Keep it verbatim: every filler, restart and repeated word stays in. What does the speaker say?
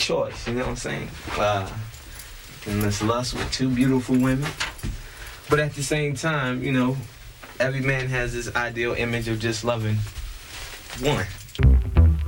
choice, you know what I'm saying? Uh, and let's lust with two beautiful women. But at the same time, you know, every man has this ideal image of just loving one.